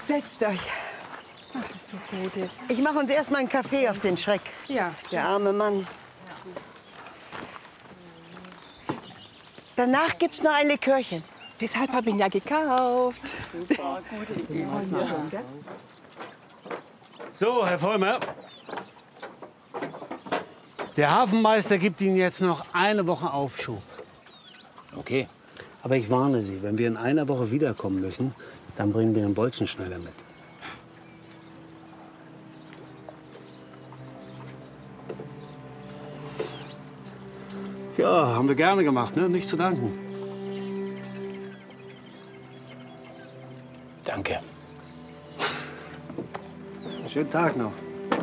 Setzt euch. Ach, das tut gut jetzt. Ich mache uns erst mal einen Kaffee auf den Schreck. Ja. Der arme Mann. Danach gibt's noch ein Likörchen. Deshalb habe ich ihn ja gekauft. Super, gute Idee. So, Herr Vollmer. Der Hafenmeister gibt Ihnen jetzt noch eine Woche Aufschub. Okay. Aber ich warne Sie, wenn wir in einer Woche wiederkommen müssen, dann bringen wir den Bolzenschneider mit. Ja, haben wir gerne gemacht, ne? Nicht zu danken. Danke. Schönen Tag noch.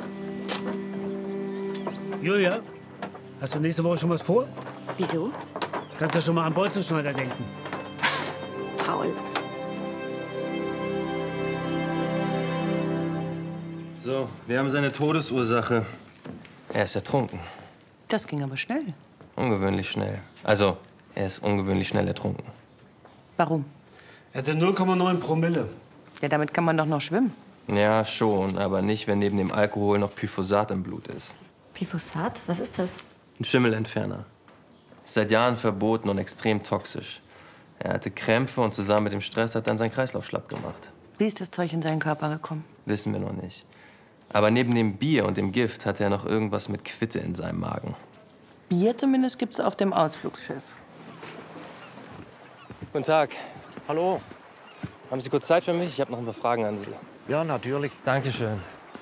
Julia, hast du nächste Woche schon was vor? Wieso? Kannst du schon mal an Bolzenschneider denken? Paul. So, wir haben seine Todesursache. Er ist ertrunken. Das ging aber schnell. Ungewöhnlich schnell. Also, er ist ungewöhnlich schnell ertrunken. Warum? Er hatte 0,9 Promille. Ja, damit kann man doch noch schwimmen. Ja, schon, aber nicht, wenn neben dem Alkohol noch Glyphosat im Blut ist. Glyphosat? Was ist das? Ein Schimmelentferner. Ist seit Jahren verboten und extrem toxisch. Er hatte Krämpfe und zusammen mit dem Stress hat dann seinen Kreislauf schlapp gemacht. Wie ist das Zeug in seinen Körper gekommen? Wissen wir noch nicht. Aber neben dem Bier und dem Gift hatte er noch irgendwas mit Quitte in seinem Magen. Bier zumindest gibt's auf dem Ausflugsschiff. Guten Tag. Hallo. Haben Sie kurz Zeit für mich? Ich habe noch ein paar Fragen an Sie. Ja, natürlich. Dankeschön.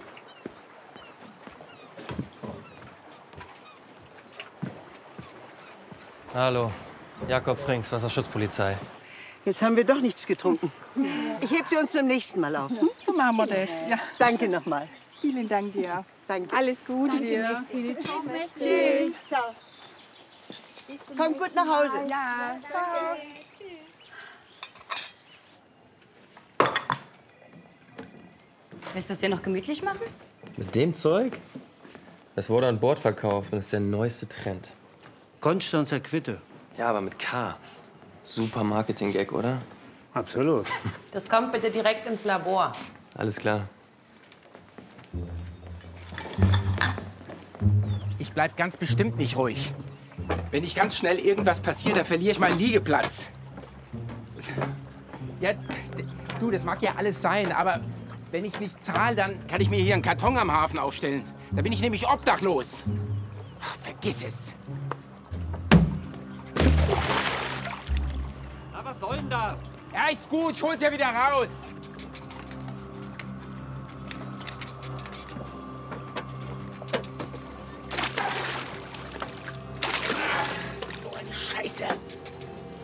Hallo, Jakob Frings, Wasserschutzpolizei. Jetzt haben wir doch nichts getrunken. Ich heb sie uns zum nächsten Mal auf. So machen wir das. Ja. Danke nochmal. Vielen Dank dir. Danke. Alles Gute dir. Tschüss. Ciao. Kommt gut nach Hause. Ja, ciao. Willst du es dir noch gemütlich machen? Mit dem Zeug? Das wurde an Bord verkauft und ist der neueste Trend. Konstanzer Quitte. Ja, aber mit K. Super Marketing-Gag, oder? Absolut. Das kommt bitte direkt ins Labor. Alles klar. Ich bleib ganz bestimmt nicht ruhig. Wenn nicht ganz schnell irgendwas passiert, dann verliere ich meinen Liegeplatz. Ja, du, das mag ja alles sein, aber wenn ich nicht zahle, dann kann ich mir hier einen Karton am Hafen aufstellen. Da bin ich nämlich obdachlos. Ach, vergiss es. Na, was soll denn das? Ja, ist gut, ich hol's ja wieder raus.